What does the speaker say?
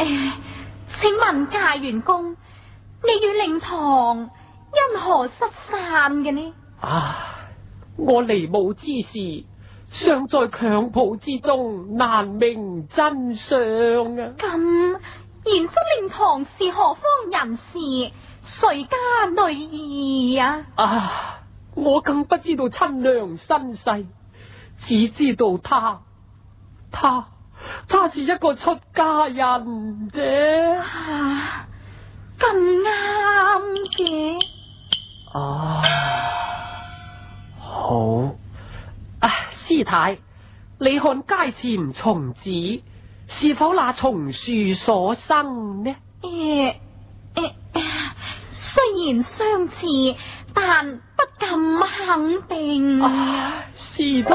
請問界元公，你與令堂因何失散嘅呢？ 我離母之事尚在強抱之中，難明真相啊！ 咁賢夫令堂是何方人士？誰家女兒啊？ 我更不知道親娘身世，只知道他是一個出家人啫。 咁啱嘅。 好。師太，你看階前松子是否那松樹所生呢？ 雖然相似，但不敢肯定。 師太。